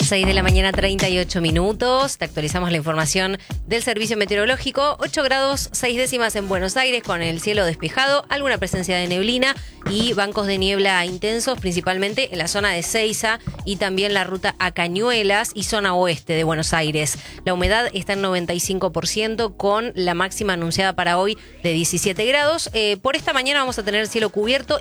6 de la mañana, 38 minutos. Te actualizamos la información del servicio meteorológico. 8 grados 6 décimas en Buenos Aires, con el cielo despejado, alguna presencia de neblina y bancos de niebla intensos, principalmente en la zona de Seiza y también la ruta a Cañuelas y zona oeste de Buenos Aires. La humedad está en 95%, con la máxima anunciada para hoy de 17 grados. Por esta mañana vamos a tener cielo cubierto